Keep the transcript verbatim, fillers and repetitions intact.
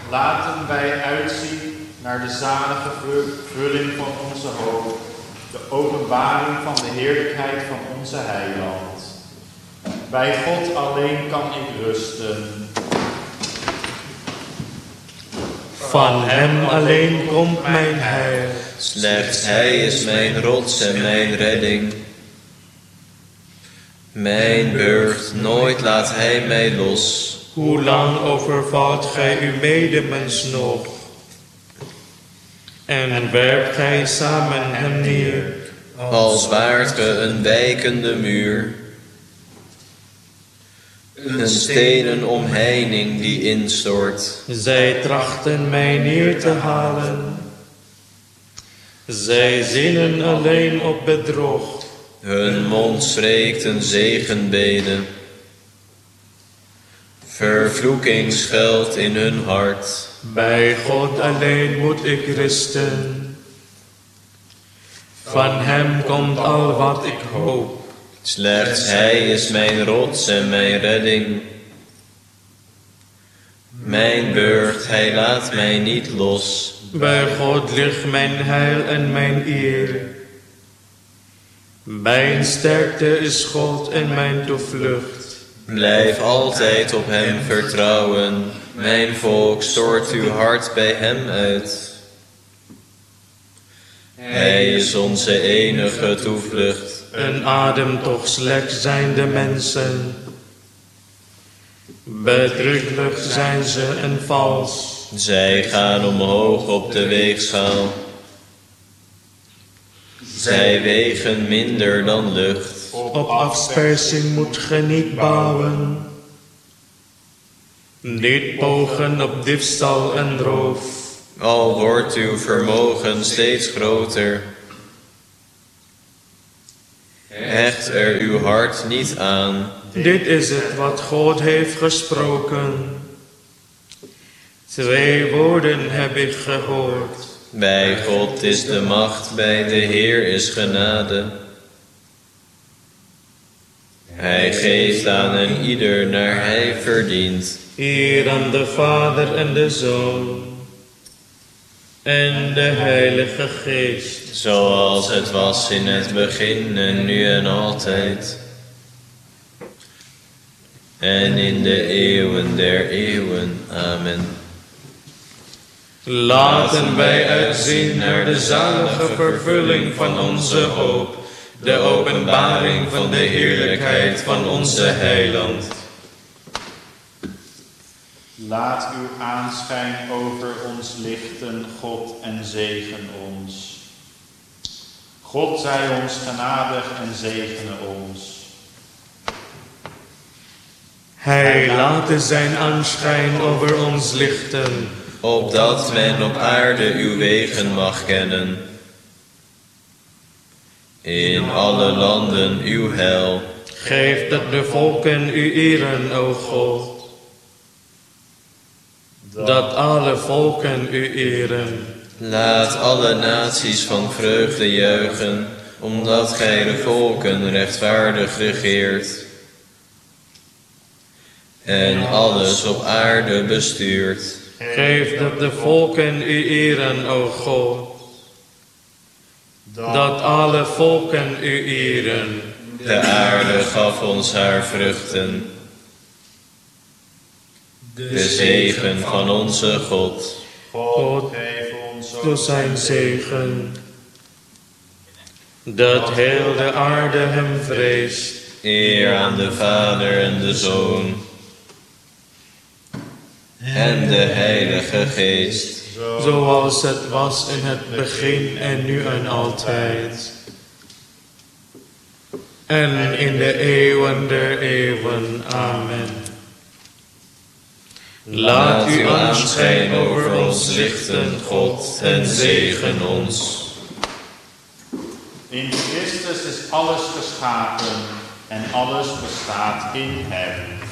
Laten wij uitzien naar de zalige vervulling van onze hoop, de openbaring van de heerlijkheid van onze Heiland. Bij God alleen kan ik rusten. Van hem alleen komt mijn heil. Slechts hij is mijn rots en mijn redding. Mijn burcht, nooit laat hij mij los. Hoe lang overvalt gij uw medemens nog? En werpt gij samen hem neer? Als waart ge een wijkende muur. Een stenen omheining die instort. Zij trachten mij neer te halen. Zij zinnen alleen op bedrog. Hun mond spreekt een zegenbede. Vervloeking schuilt in hun hart. Bij God alleen moet ik rusten. Van hem komt al wat ik hoop. Slechts hij is mijn rots en mijn redding. Mijn burcht, hij laat mij niet los. Bij God ligt mijn heil en mijn eer. Mijn sterkte is God en mijn toevlucht. Blijf altijd op hem vertrouwen. Mijn volk, stort uw hart bij hem uit. Hij is onze enige toevlucht. Een ademtocht slechts zijn de mensen. Bedrieglijk zijn ze en vals. Zij gaan omhoog op de weegschaal. Zij wegen minder dan lucht. Op afspersing moet ge niet bouwen. Niet pogen op diefstal en roof. Al wordt uw vermogen steeds groter. Hecht er uw hart niet aan. Dit is het wat God heeft gesproken. Twee woorden heb ik gehoord. Bij God is de macht, bij de Heer is genade. Hij geeft aan een ieder naar hij verdient. Hier aan de Vader en de Zoon en de Heilige Geest. Zoals het was in het begin en nu en altijd. En in de eeuwen der eeuwen. Amen. Laten wij uitzien naar de zalige vervulling van onze hoop, de openbaring van de heerlijkheid van onze Heiland. Laat uw aanschijn over ons lichten, God, en zegen ons. God zij ons genadig en zegene ons. Hij laat zijn aanschijn over ons lichten, opdat men op aarde uw wegen mag kennen. In alle landen uw heil. Geef dat de volken u eren, o God. Dat alle volken u eren. Laat alle naties van vreugde juichen, omdat gij de volken rechtvaardig regeert. En alles op aarde bestuurt. Geef dat de volken u eren, o God. Dat alle volken u eren. De aarde gaf ons haar vruchten. De zegen van onze God. God geef ons door zijn zegen, dat heel de aarde hem vreest. Eer aan de Vader en de Zoon en de Heilige Geest. Zoals het was in het begin en nu en altijd. En in de eeuwen der eeuwen. Amen. Laat uw aanschijn over ons lichten, God, en zegen ons. In Christus is alles geschapen en alles bestaat in hem.